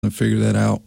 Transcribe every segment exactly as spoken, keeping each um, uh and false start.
to figure that out.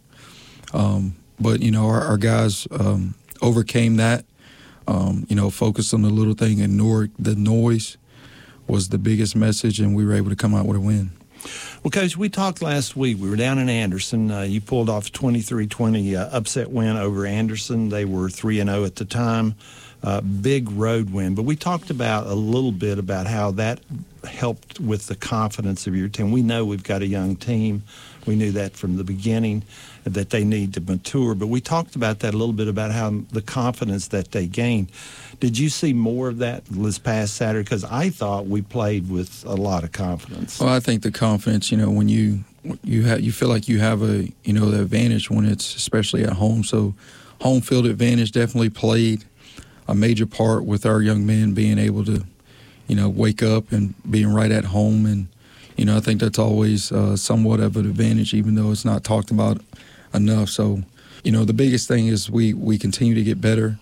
Um, but, you know, our, our guys um, overcame that, um, you know, focused on the little thing, ignored the noise was the biggest message, and we were able to come out with a win. Well, Coach, we talked last week. We were down in Anderson. Uh, you pulled off a twenty-three twenty uh, upset win over Anderson. They were three and oh at the time. Uh, big road win. But we talked about a little bit about how that helped with the confidence of your team. We know we've got a young team. We knew that from the beginning, that they need to mature. But we talked about that a little bit, about how the confidence that they gained. Did you see more of that this past Saturday? Because I thought we played with a lot of confidence. Well, I think the confidence, you know, when you you have you feel like you have a, you know, the advantage when it's especially at home. So home field advantage definitely played a major part with our young men being able to, you know, wake up and being right at home. And, you know, I think that's always uh, somewhat of an advantage, even though it's not talked about enough. So, you know, the biggest thing is we, we continue to get better.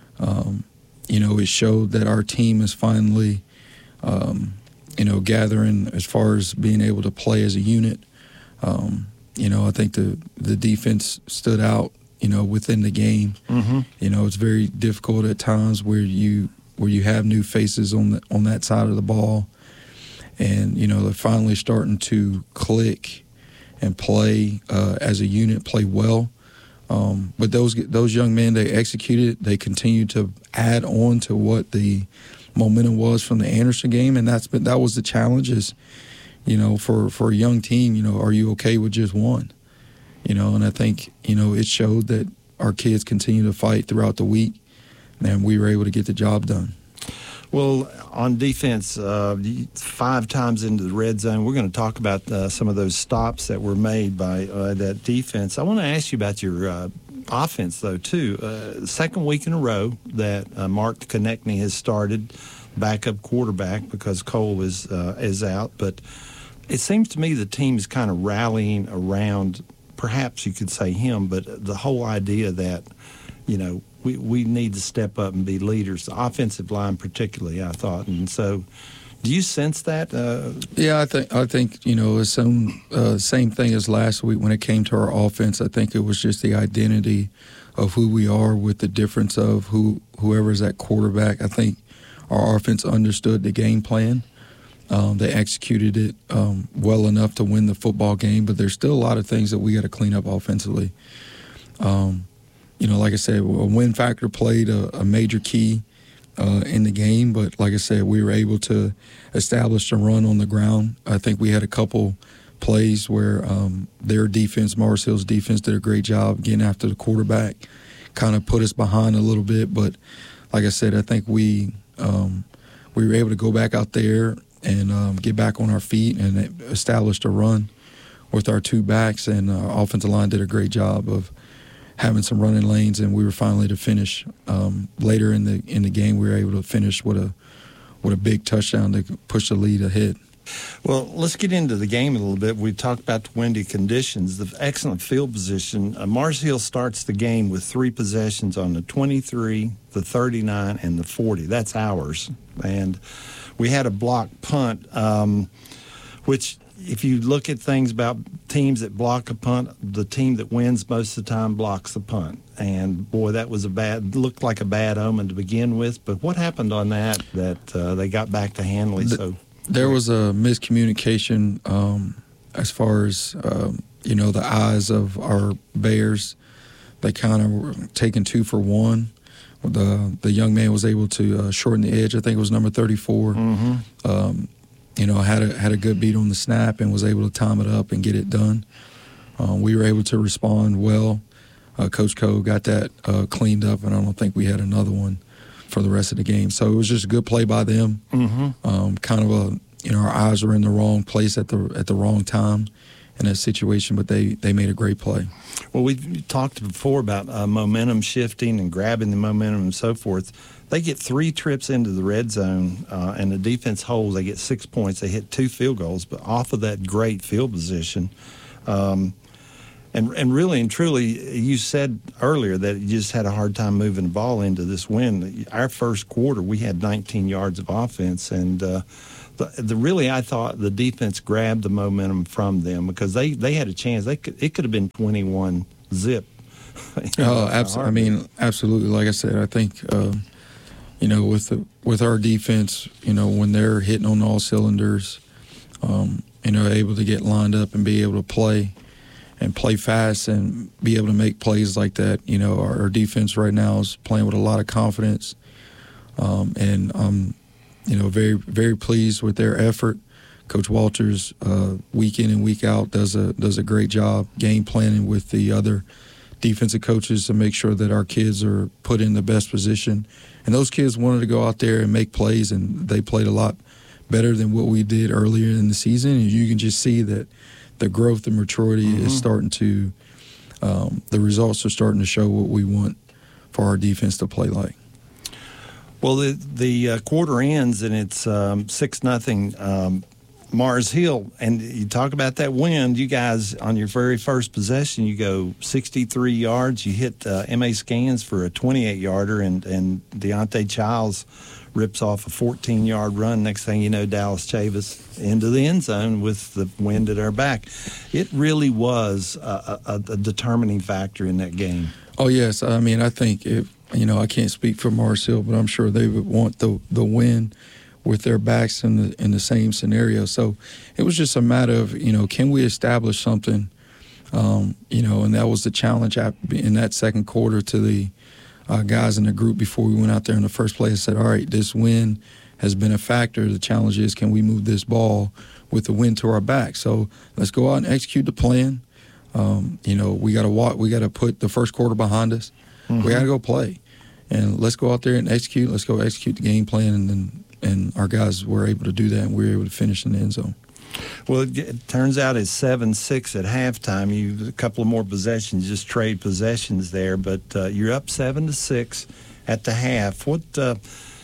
Um, you know, it showed that our team is finally, um, you know, gathering as far as being able to play as a unit. Um, you know, I think the, the defense stood out, you know, within the game. Mm-hmm. You know, it's very difficult at times where you where you have new faces on the, on that side of the ball. And, you know, they're finally starting to click and play uh, as a unit, play well. Um, but those those young men, they executed. They continued to add on to what the momentum was from the Anderson game, and that's been, that was the challenge. Is, you know, for, for a young team, you know, are you okay with just one? You know, and I think, you know, it showed that our kids continue to fight throughout the week, and we were able to get the job done. Well, on defense, uh, five times into the red zone, we're going to talk about uh, some of those stops that were made by uh, that defense. I want to ask you about your uh, offense, though, too. Uh, the second week in a row that uh, Mark Konechny has started backup quarterback because Cole is uh, is out. But it seems to me the team is kind of rallying around, perhaps you could say him, but the whole idea that, you know, We, we need to step up and be leaders, the offensive line particularly, I thought. And so do you sense that? Uh, yeah, I think, I think you know, it's some, uh, same thing as last week when it came to our offense. I think it was just the identity of who we are with the difference of who whoever's at quarterback. I think our offense understood the game plan. Um, they executed it um, well enough to win the football game, but there's still a lot of things that we got to clean up offensively. Um You know, like I said, a win factor played a, a major key uh, in the game. But like I said, we were able to establish a run on the ground. I think we had a couple plays where um, their defense, Mars Hill's defense, did a great job getting after the quarterback, kind of put us behind a little bit. But like I said, I think we um, we were able to go back out there and um, get back on our feet and established a run with our two backs. And our offensive line did a great job of having some running lanes, and we were finally to finish um, later in the in the game. We were able to finish with a with a big touchdown to push the lead ahead. Well, let's get into the game a little bit. We talked about the windy conditions, the excellent field position. Uh, Mars Hill starts the game with three possessions on the twenty-three, the thirty-nine, and the forty. That's ours. And we had a block punt, um, which if you look at things about teams that block a punt, the team that wins most of the time blocks the punt. And, boy, that was a bad – looked like a bad omen to begin with. But what happened on that that uh, they got back to Handley? The, so There was a miscommunication um, as far as, um, you know, the eyes of our Bears. They kind of were taking two for one. The, the young man was able to uh, shorten the edge. I think it was number thirty-four. Mm-hmm. Um You know, had a had a good beat on the snap and was able to time it up and get it done. Uh, we were able to respond well. Uh, Coach Coe got that uh, cleaned up, and I don't think we had another one for the rest of the game. So it was just a good play by them. Mm-hmm. Um, kind of a, you know, our eyes were in the wrong place at the at the wrong time in that situation, but they, they made a great play. Well, we talked before about uh, momentum shifting and grabbing the momentum and so forth. They get three trips into the red zone, uh, and the defense holds. They get six points. They hit two field goals, but off of that great field position. Um, and and really and truly, you said earlier that you just had a hard time moving the ball into this win. Our first quarter, we had nineteen yards of offense, and uh, the, the really I thought the defense grabbed the momentum from them because they, they had a chance. They could, it could have been twenty-one zip. Oh, absolutely. I mean, absolutely. Like I said, I think uh, you know with the with our defense, you know, when they're hitting on all cylinders, um, you know, able to get lined up and be able to play and play fast and be able to make plays like that. You know, our, our defense right now is playing with a lot of confidence, um, and I'm, you know, very very pleased with their effort. Coach Walters, uh, week in and week out, does a does a great job game planning with the other defensive coaches to make sure that our kids are put in the best position. And those kids wanted to go out there and make plays, and they played a lot better than what we did earlier in the season. And you can just see that the growth and maturity mm-hmm. is starting to um, – the results are starting to show what we want for our defense to play like. Well, the, the uh, quarter ends, and it's um, six nothing um, Mars Hill. And you talk about that wind. You guys, on your very first possession, you go sixty-three yards. You hit uh, M A Scans for a twenty-eight yarder, and, and Deontay Childs rips off a fourteen-yard run. Next thing you know, Dallas Chavis into the end zone with the wind at our back. It really was a, a, a determining factor in that game. Oh, yes. I mean, I think, if, you know, I can't speak for Mars Hill, but I'm sure they would want the, the win with their backs in the in the same scenario. So it was just a matter of, you know, can we establish something, um, you know, and that was the challenge in that second quarter to the uh, guys in the group before we went out there in the first place and said, all right, this win has been a factor. The challenge is, can we move this ball with the wind to our back? So let's go out and execute the plan. Um, you know, we got to walk. We got to put the first quarter behind us. Mm-hmm. We got to go play, and let's go out there and execute. Let's go execute the game plan, and then. And our guys were able to do that, and we were able to finish in the end zone. Well, it, it turns out it's seven six at halftime. You a couple of more possessions, just trade possessions there, but uh, you're up seven to six at the half. What uh,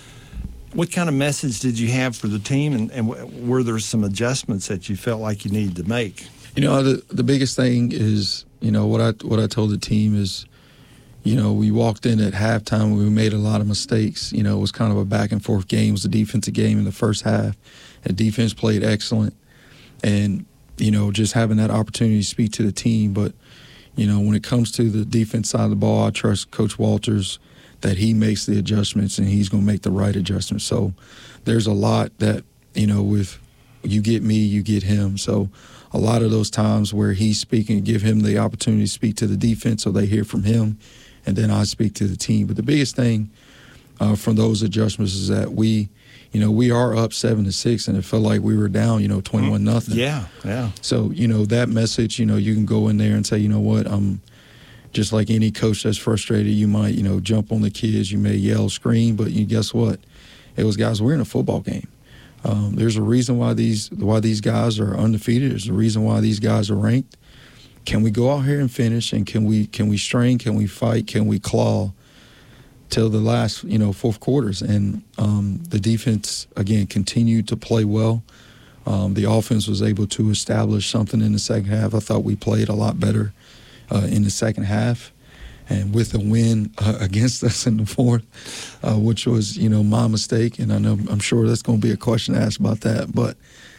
what kind of message did you have for the team, and, and were there some adjustments that you felt like you needed to make? You know, the the biggest thing is, you know, what I what I told the team is, you know, we walked in at halftime. We made a lot of mistakes. You know, it was kind of a back-and-forth game. It was a defensive game in the first half. The defense played excellent. And, you know, just having that opportunity to speak to the team. But, you know, when it comes to the defense side of the ball, I trust Coach Walters that he makes the adjustments and he's going to make the right adjustments. So there's a lot that, you know, with you get me, you get him. So a lot of those times where he's speaking, give him the opportunity to speak to the defense so they hear from him. And then I speak to the team. But the biggest thing uh, from those adjustments is that we, you know, we are up seven to six, and it felt like we were down, you know, twenty-one nothing. Yeah, yeah. So, you know, that message, you know, you can go in there and say, you know what, I'm just like any coach that's frustrated. You might, you know, jump on the kids. You may yell, scream, but you guess what? It was, guys, we're in a football game. Um, there's a reason why these why these guys are undefeated. There's a reason why these guys are ranked. Can we go out here and finish, and can we can we strain, can we fight, can we claw till the last, you know, fourth quarters? And um, the defense, again, continued to play well. Um, the offense was able to establish something in the second half. I thought we played a lot better uh, in the second half. And with a win uh, against us in the fourth, uh, which was, you know, my mistake. And I know I'm sure that's going to be a question asked about that. But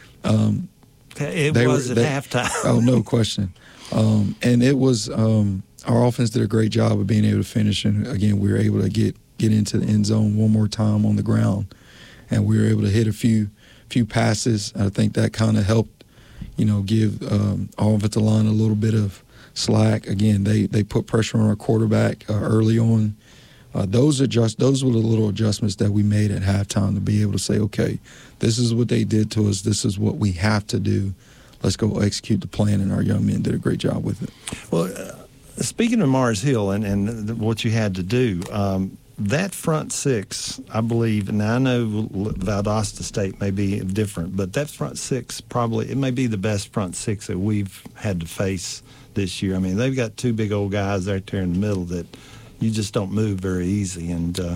um, it was were, at they, halftime. Oh, no question. Um, and it was um, our offense did a great job of being able to finish. And, again, we were able to get, get into the end zone one more time on the ground. And we were able to hit a few few passes. I think that kind of helped, you know, give um, our offensive line a little bit of slack. Again, they, they put pressure on our quarterback uh, early on. Uh, those adjust those were the little adjustments that we made at halftime to be able to say, okay, this is what they did to us. This is what we have to do. Let's go execute the plan, and our young men did a great job with it. Well, uh, speaking of Mars Hill and, and what you had to do, um, that front six, I believe, and I know Valdosta State may be different, but that front six probably, it may be the best front six that we've had to face this year. I mean, they've got two big old guys right there in the middle that you just don't move very easy, and uh,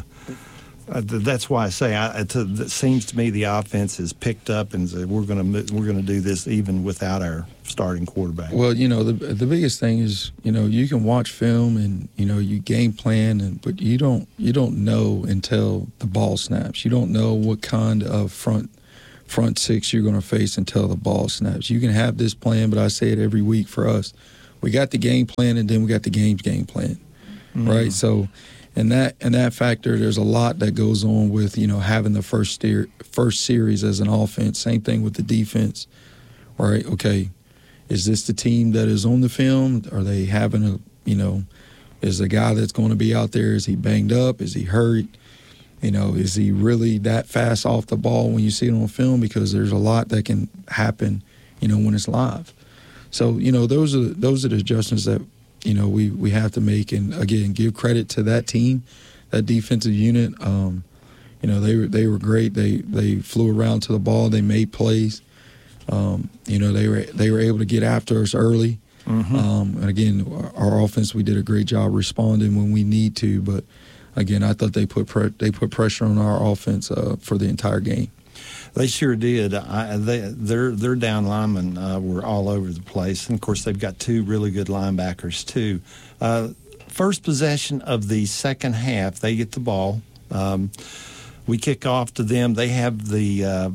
that's why I say I, it, it seems to me the offense has picked up, and we're going to we're going to do this even without our starting quarterback. Well, you know, the the biggest thing is, you know, you can watch film and, you know, you game plan, and but you don't you don't know until the ball snaps. You don't know what kind of front front six you're going to face until the ball snaps. You can have this plan, but I say it every week for us. We got the game plan, and then we got the game's game plan, mm-hmm. right? So, and that and that factor, there's a lot that goes on with, you know, having the first steer, first series as an offense. Same thing with the defense, right? Okay, is this the team that is on the film? Are they having a, you know, is the guy that's going to be out there, is he banged up? Is he hurt? You know, is he really that fast off the ball when you see it on film? Because there's a lot that can happen, you know, when it's live. So, you know, those are those are the adjustments that, you know, we, we have to make. And, again, give credit to that team, that defensive unit. Um, you know, they were, they were great. They they flew around to the ball. They made plays. Um, you know, they were they were able to get after us early. Mm-hmm. Um, and, again, our offense, we did a great job responding when we need to. But, again, I thought they put pre- they put pressure on our offense uh, for the entire game. They sure did. I, they, their their down linemen uh, were all over the place, and of course they've got two really good linebackers too. Uh, first possession of the second half, they get the ball. Um, we kick off to them. They have the uh,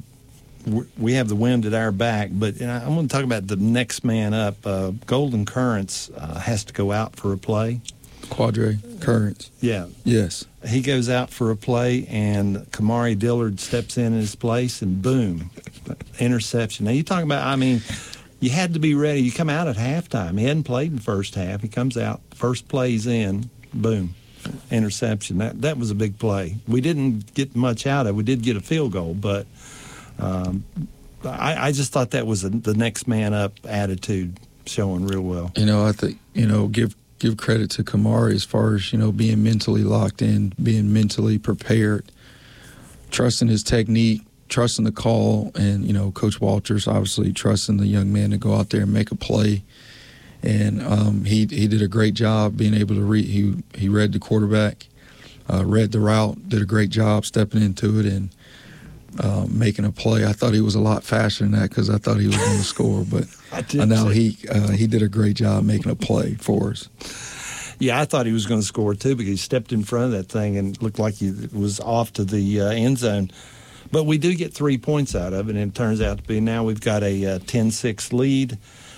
we have the wind at our back, but I want to talk about the next man up. Uh, Golden Currents uh, has to go out for a play. Quadre Currents. Yeah. Yes. He goes out for a play, and Kamari Dillard steps in his place, and boom, interception. Now, you're talking about, I mean, you had to be ready. You come out at halftime. He hadn't played in the first half. He comes out, first play's in, boom, interception. That that was a big play. We didn't get much out of it. We did get a field goal, but um, I, I just thought that was a, the next man up attitude showing real well. You know, I think, you know, give give credit to Kamari as far as, you know, being mentally locked in, being mentally prepared, trusting his technique, trusting the call, and, you know, Coach Walters obviously trusting the young man to go out there and make a play. And um, he he did a great job being able to read. He, he read the quarterback, uh, read the route, did a great job stepping into it and uh, making a play. I thought he was a lot faster than that because I thought he was going to score, but I know he uh, he did a great job making a play for us. Yeah, I thought he was going to score too because he stepped in front of that thing and looked like he was off to the uh, end zone. But we do get three points out of it, and it turns out to be now we've got a uh, ten six lead,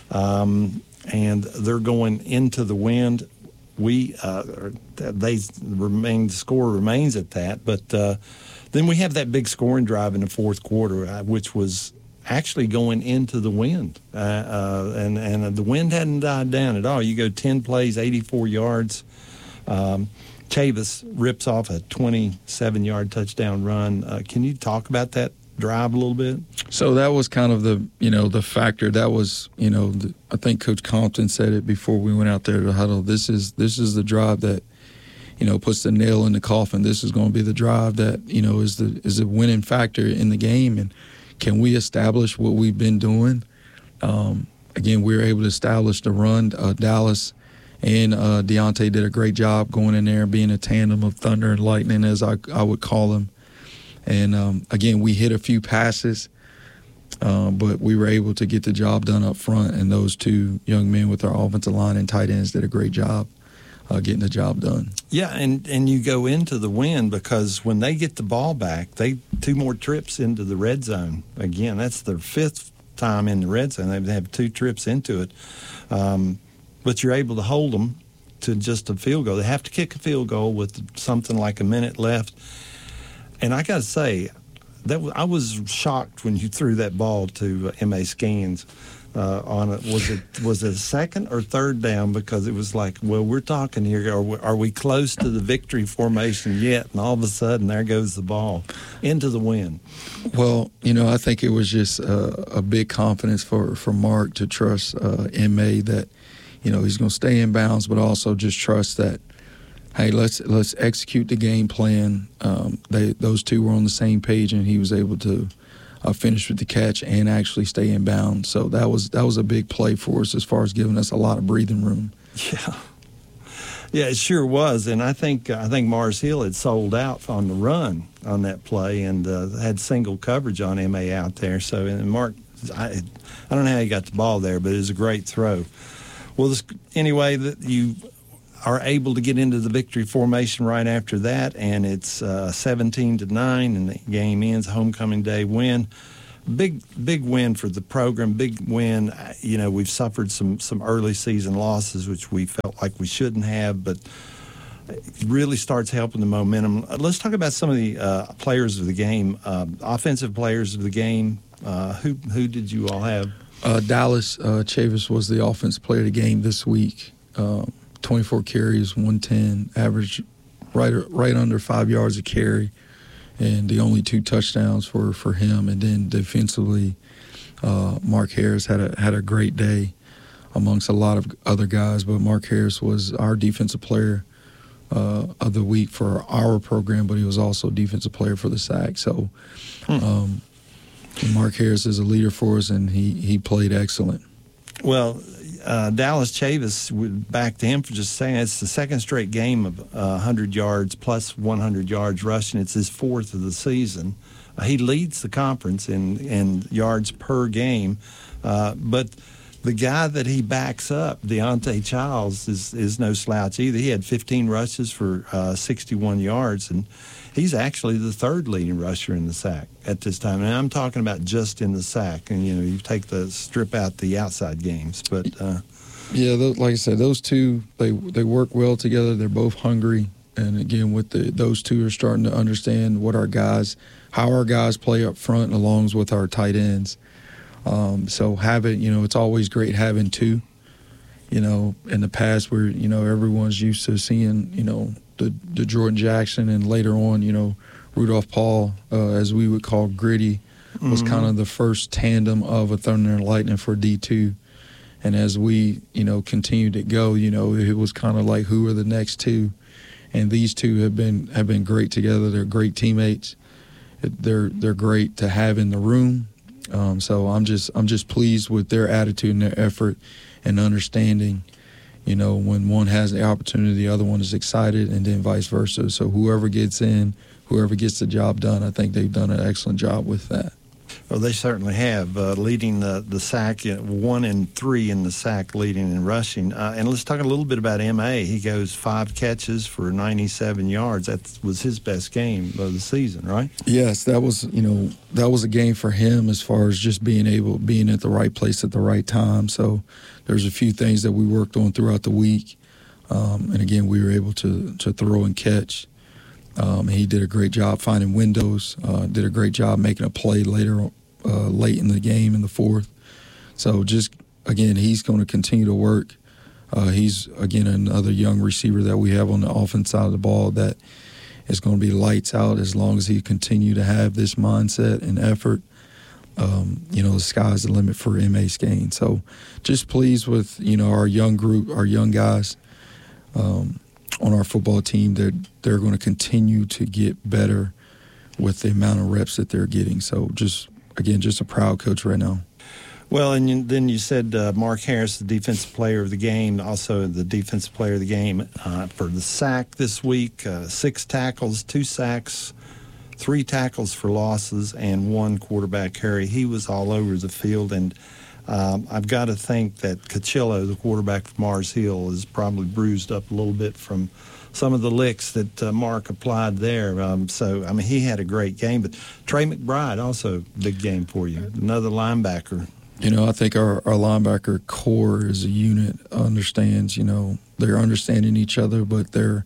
um, and they're going into the wind. We uh, they remain the score remains at that, but uh, then we have that big scoring drive in the fourth quarter, uh, which was actually going into the wind, uh, uh, and and the wind hadn't died down at all. You go ten plays, eighty-four yards. Um, Chavis rips off a twenty-seven yard touchdown run. Uh, can you talk about that drive a little bit? So that was kind of the, you know, the factor. That was, you know, the, I think Coach Compton said it before we went out there to huddle. This is this is the drive that, you know, puts the nail in the coffin. This is going to be the drive that, you know, is the is the winning factor in the game. And can we establish what we've been doing? Um, again, we were able to establish the run. Uh, Dallas and uh, Deontay did a great job going in there and being a tandem of thunder and lightning, as I, I would call them. And, um, again, we hit a few passes, uh, but we were able to get the job done up front, and those two young men with our offensive line and tight ends did a great job uh, getting the job done. Yeah, and, and you go into the win because when they get the ball back, they two more trips into the red zone. Again, that's their fifth time in the red zone. They have two trips into it. Um, but you're able to hold them to just a field goal. They have to kick a field goal with something like a minute left. And I got to say, that was, I was shocked when you threw that ball to uh, M A Scans uh, on it. Was it was it a second or third down? Because it was like, well, we're talking here. Are we, are we close to the victory formation yet? And all of a sudden, there goes the ball into the wind. Well, you know, I think it was just uh, a big confidence for, for Mark to trust uh, M A that, you know, he's going to stay in bounds, but also just trust that, hey, let's let's execute the game plan. Um, they those two were on the same page, and he was able to uh, finish with the catch and actually stay in bounds. So that was that was a big play for us as far as giving us a lot of breathing room. Yeah, yeah, it sure was. And I think I think Mars Hill had sold out on the run on that play and uh, had single coverage on M A out there. So and Mark, I, I don't know how he got the ball there, but it was a great throw. Well, this, anyway, that you are able to get into the victory formation right after that, and it's uh, seventeen to nine, and the game ends. Homecoming day win. big big win for the program. Big win. You know, we've suffered some some early season losses, which we felt like we shouldn't have, but it really starts helping the momentum. Let's talk about some of the uh, players of the game, uh, offensive players of the game. Uh, who who did you all have? Uh, Dallas uh, Chavis was the offensive player of the game this week. Uh, twenty-four carries, one ten, average right right under five yards a carry, and the only two touchdowns were for him. And then defensively, uh, Mark Harris had a had a great day amongst a lot of other guys. But Mark Harris was our defensive player uh, of the week for our program, but he was also defensive player for the S A C. So. Hmm. Um, Mark Harris is a leader for us, and he, he played excellent. Well, uh, Dallas Chavis, back to him for just saying, it's the second straight game of uh, one hundred yards plus one hundred yards rushing. It's his fourth of the season. Uh, he leads the conference in, in yards per game. Uh, but the guy that he backs up, Deontay Childs, is, is no slouch either. He had fifteen rushes for uh, sixty-one yards, and he's actually the third leading rusher in the S A C at this time. And I'm talking about just in the S A C. And, you know, you take the strip out the outside games. But uh, yeah, those, like I said, those two, they they work well together. They're both hungry. And, again, with the those two are starting to understand what our guys, how our guys play up front along with our tight ends. Um, so having, you know, it's always great having two. You know, in the past where, you know, everyone's used to seeing, you know, the, the Jordan Jackson and later on, you know, Rudolph Paul, uh, as we would call Gritty, was mm-hmm. kind of the first tandem of a Thunder and Lightning for D two. And as we, you know, continued to go, you know, it was kind of like who are the next two. And these two have been have been great together. They're great teammates. They're they're great to have in the room. Um, so I'm just I'm just pleased with their attitude and their effort and understanding. You know, when one has the opportunity, the other one is excited, and then vice versa. So whoever gets in, whoever gets the job done, I think they've done an excellent job with that. Well, they certainly have, uh, leading the, the S A C, you know, one and three in the S A C leading in rushing. Uh, and let's talk a little bit about M A. He goes five catches for ninety-seven yards. That was his best game of the season, right? Yes, that was, you know, that was a game for him as far as just being able, being at the right place at the right time. So there's a few things that we worked on throughout the week. Um, and, again, we were able to, to throw and catch. Um, he did a great job finding windows, uh, did a great job making a play later uh, late in the game in the fourth. So just, again, he's going to continue to work. Uh, he's, again, another young receiver that we have on the offense side of the ball that is going to be lights out as long as he continue to have this mindset and effort. Um, you know, the sky's the limit for M A Skane. So just pleased with, you know, our young group, our young guys. Um, on our football team, they're, they're going to continue to get better with the amount of reps that they're getting. So just, again, just a proud coach right now. Well, and you, then you said uh, Mark Harris, the defensive player of the game, also the defensive player of the game uh, for the S A C this week, uh, six tackles, two sacks, three tackles for losses, and one quarterback carry. He was all over the field, and Um, I've got to think that Cachillo, the quarterback from Mars Hill, is probably bruised up a little bit from some of the licks that uh, Mark applied there. Um, so, I mean, he had a great game. But Trey McBride, also big game for you, another linebacker. You know, I think our, our linebacker core as a unit understands, you know, they're understanding each other, but they're,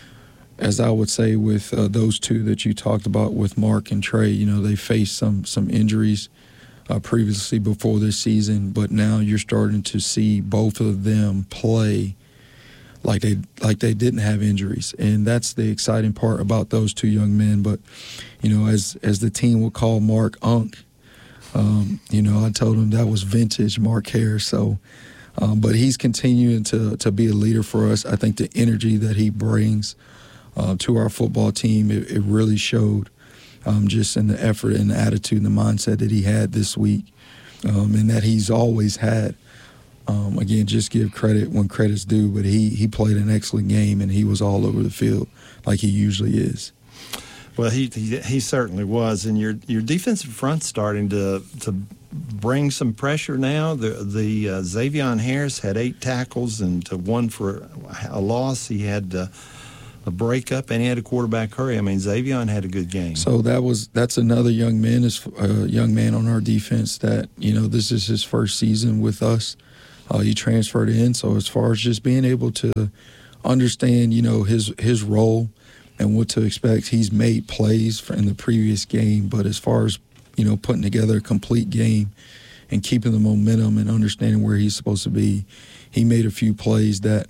as I would say with uh, those two that you talked about with Mark and Trey, you know, they faced some some injuries Uh, previously before this season, but now you're starting to see both of them play like they like they didn't have injuries, and that's the exciting part about those two young men. But you know, as as the team would call Mark Unk, um, you know, I told him that was vintage Mark Harris. So, um, but he's continuing to to be a leader for us. I think the energy that he brings uh, to our football team, it, it really showed. Um, just in the effort and the attitude and the mindset that he had this week, um, and that he's always had. Um, again, just give credit when credit's due, but he, he played an excellent game, and he was all over the field like he usually is. Well, he he, he certainly was, and your your defensive front's starting to to bring some pressure now. The the uh, Xavion Harris had eight tackles and to one for a loss. He had uh, a breakup, and he had a quarterback hurry. I mean, Xavion had a good game. So that was that's another young man, is a young man on our defense that, you know, this is his first season with us. Uh, he transferred in. So as far as just being able to understand, you know, his his role and what to expect, he's made plays for, in the previous game. But as far as, you know, putting together a complete game and keeping the momentum and understanding where he's supposed to be, he made a few plays that,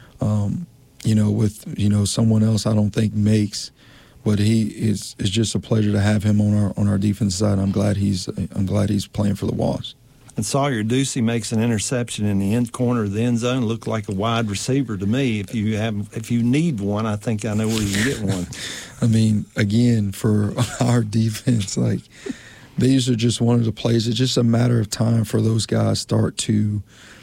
um, you know, with, you know, someone else I don't think makes. But he is it's just a pleasure to have him on our on our defense side. I'm glad he's I'm glad he's playing for the Wasps. And Sawyer Ducey makes an interception in the end corner of the end zone. Looked like a wide receiver to me. If you have, if you need one, I think I know where you can get one. I mean, again, for our defense, like, these are just one of the plays. It's just a matter of time for those guys start to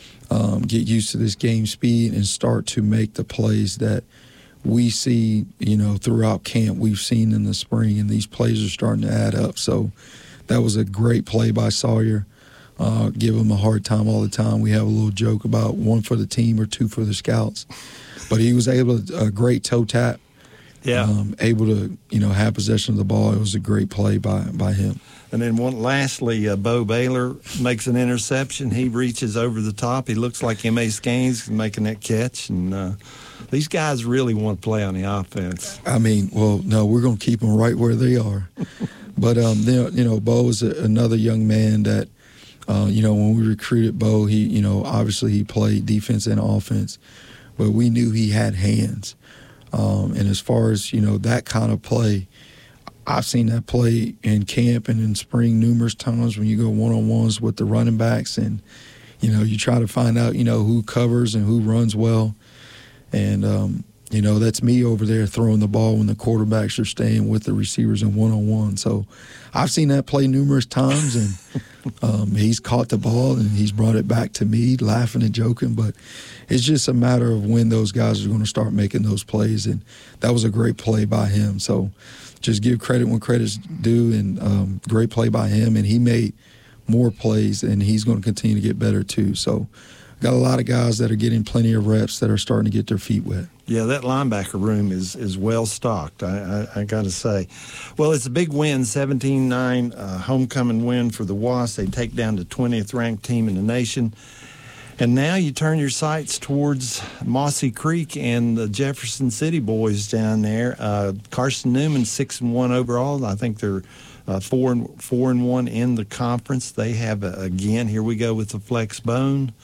um, get used to this game speed and start to make the plays that we see, you know, throughout camp, we've seen in the spring, and these plays are starting to add up. So that was a great play by Sawyer. Uh, give him a hard time all the time. We have a little joke about one for the team or two for the scouts. But he was able to, a great toe tap. Yeah. Um, able to, you know, have possession of the ball. It was a great play by, by him. And then one, lastly, uh, Bo Baylor makes an interception. He reaches over the top. He looks like M A Scanes making that catch. And uh, these guys really want to play on the offense. I mean, well, no, we're going to keep them right where they are. But, um, you know, Bo is a, another young man that, Uh, you know, when we recruited Bo, he, you know, obviously he played defense and offense, but we knew he had hands. Um, and as far as, you know, that kind of play, I've seen that play in camp and in spring numerous times when you go one-on-ones with the running backs and, you know, you try to find out, you know, who covers and who runs well. And, um, you know, that's me over there throwing the ball when the quarterbacks are staying with the receivers in one-on-one. So I've seen that play numerous times, and um, he's caught the ball and he's brought it back to me, laughing and joking. But it's just a matter of when those guys are going to start making those plays, and that was a great play by him. So just give credit when credit's due, and um, great play by him. And he made more plays, and he's going to continue to get better too. So got a lot of guys that are getting plenty of reps that are starting to get their feet wet. Yeah, that linebacker room is is well stocked, I, I, I got to say. Well, it's a big win, seventeen nine, uh, homecoming win for the Wasps. They take down the twentieth ranked team in the nation. And now you turn your sights towards Mossy Creek and the Jefferson City boys down there. Uh, Carson Newman, six and one overall. I think they're uh, four and four and one in the conference. They have a, again. Here we go with the flex bone.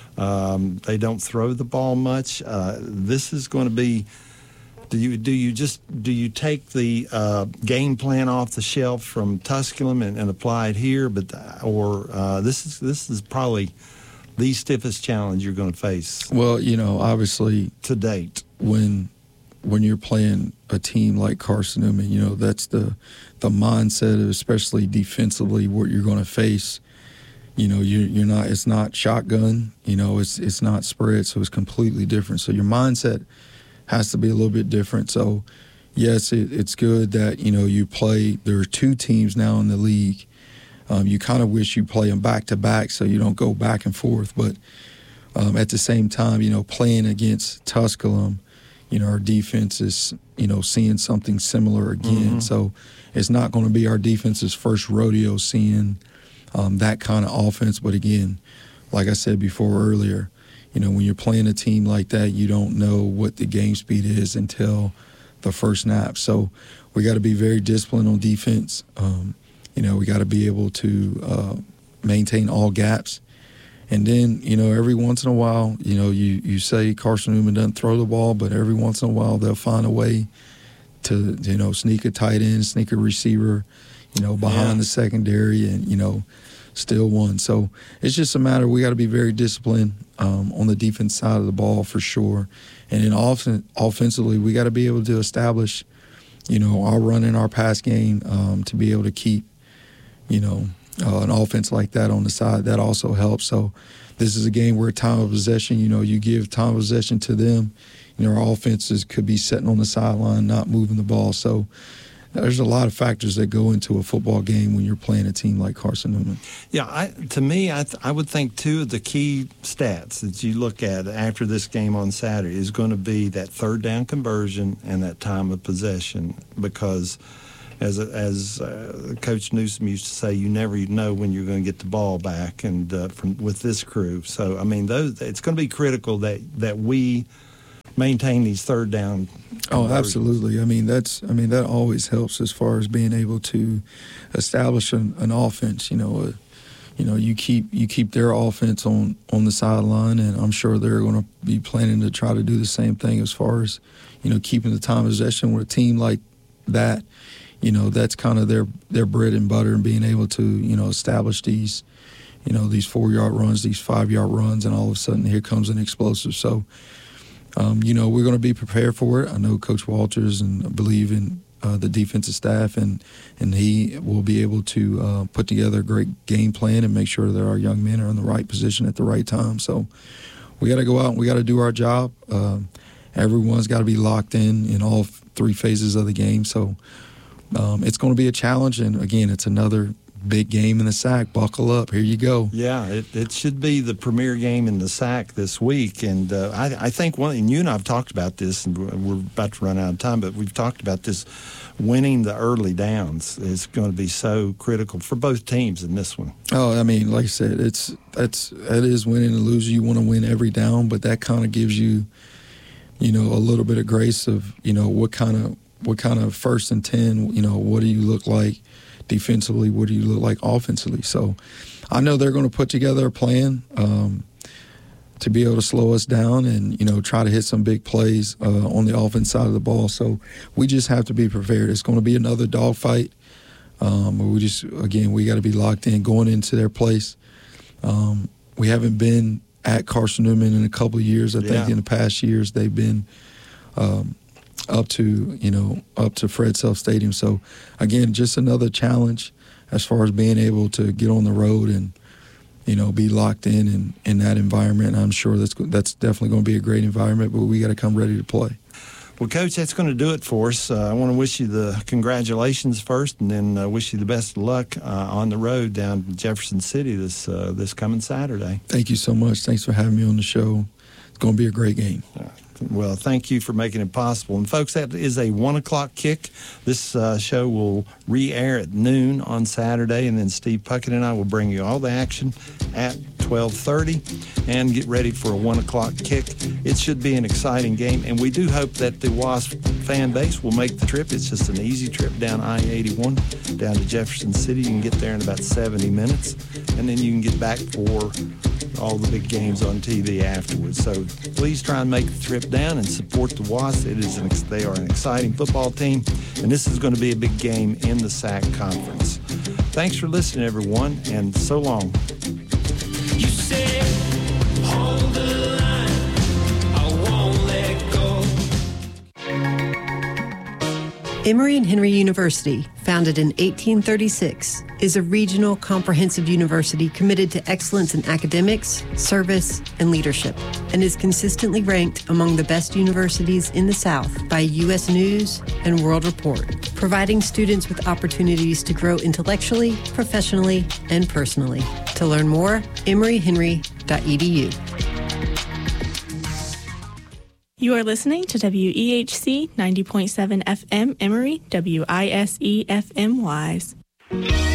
Um, they don't throw the ball much. Uh, this is going to be. Do you do you just do you take the uh, game plan off the shelf from Tusculum and, and apply it here? But or uh, this is this is probably the stiffest challenge you're going to face. Well, you know, obviously to date, when when you're playing a team like Carson Newman, you know that's the the mindset, of, especially defensively, what you're going to face. You know, you, you're not. It's not shotgun. You know, it's it's not spread. So it's completely different. So your mindset has to be a little bit different. So yes, it, it's good that you know you play. There are two teams now in the league. Um, you kind of wish you play them back to back so you don't go back and forth. But um, at the same time, you know, playing against Tusculum, you know, our defense is you know seeing something similar again. Mm-hmm. So it's not going to be our defense's first rodeo seeing. Um, that kind of offense. But again, like I said before earlier, you know, when you're playing a team like that, you don't know what the game speed is until the first snap. So we got to be very disciplined on defense. Um, you know, we got to be able to uh, maintain all gaps. And then, you know, every once in a while, you know, you, you say Carson Newman doesn't throw the ball, but every once in a while they'll find a way to, you know, sneak a tight end, sneak a receiver, you know, behind yeah. the secondary and, you know, still won. So it's just a matter, we got to be very disciplined um, on the defense side of the ball for sure. And then offen- offensively, we got to be able to establish, you know, our run and our pass game um, to be able to keep, you know, uh, an offense like that on the side. That also helps. So this is a game where time of possession, you know, you give time of possession to them. You know, our offenses could be sitting on the sideline, not moving the ball. So there's a lot of factors that go into a football game when you're playing a team like Carson Newman. Yeah, I, to me, I, th- I would think two of the key stats that you look at after this game on Saturday is going to be that third down conversion and that time of possession, because as as uh, Coach Newsom used to say, you never know when you're going to get the ball back, and uh, from with this crew. So, I mean, those it's going to be critical that, that we maintain these third down. Oh, absolutely. I mean, that's. I mean, that always helps as far as being able to establish an, an offense. You know, uh, you know, you keep you keep their offense on, on the sideline, and I'm sure they're going to be planning to try to do the same thing as far as, you know, keeping the time of possession with a team like that. You know, that's kind of their their bread and butter, and being able to, you know, establish these, you know, these four yard runs, these five yard runs, and all of a sudden here comes an explosive. So. Um, you know, we're going to be prepared for it. I know Coach Walters and I believe in uh, the defensive staff, and, and he will be able to uh, put together a great game plan and make sure that our young men are in the right position at the right time. So we got to go out and we got to do our job. Uh, everyone's got to be locked in in all three phases of the game. So um, it's going to be a challenge. And, again, it's another big game in the S A C. Buckle up. Here you go. Yeah, it, it should be the premier game in the S A C this week. And uh, I, I think one, and you and I have talked about this, and we're about to run out of time, but we've talked about this. Winning the early downs is going to be so critical for both teams in this one. Oh, I mean, like I said, it's that's it is winning and losing. You want to win every down, but that kind of gives you, you know, a little bit of grace of, you know, what kind of what kind of first and ten, you know, what do you look like defensively, what do you look like offensively? So I know they're going to put together a plan um, to be able to slow us down and, you know, try to hit some big plays uh, on the offense side of the ball. So we just have to be prepared. It's going to be another dogfight. Um, we just, again, we got to be locked in going into their place. Um, we haven't been at Carson Newman in a couple of years. I yeah. think in the past years they've been um, up to, you know, up to Fred Self Stadium. So, again, just another challenge as far as being able to get on the road and, you know, be locked in in, in that environment. I'm sure that's that's definitely going to be a great environment, but we got to come ready to play. Well, Coach, that's going to do it for us. Uh, I want to wish you the congratulations first, and then uh, wish you the best of luck uh, on the road down to Jefferson City this uh, this coming Saturday. Thank you so much. Thanks for having me on the show. It's going to be a great game. Uh, Well, thank you for making it possible. And, folks, that is a one o'clock kick. This uh, show will re-air at noon on Saturday, and then Steve Puckett and I will bring you all the action at twelve thirty and get ready for a one o'clock kick. It should be an exciting game, and we do hope that the Wasp fan base will make the trip. It's just an easy trip down I eighty-one down to Jefferson City. You can get there in about seventy minutes, and then you can get back for all the big games on T V afterwards. So please try and make the trip down and support the Wasps. It is an, they are an exciting football team, and this is going to be a big game in the S A C Conference. Thanks for listening, everyone, and so long. You said, hold the line, I won't let go. Emory and Henry University, founded in eighteen thirty-six, is a regional comprehensive university committed to excellence in academics, service, and leadership, and is consistently ranked among the best universities in the South by U S News and World Report, providing students with opportunities to grow intellectually, professionally, and personally. To learn more, emory henry dot e d u. You are listening to W E H C ninety point seven F M Emory, W I S E F M Wise.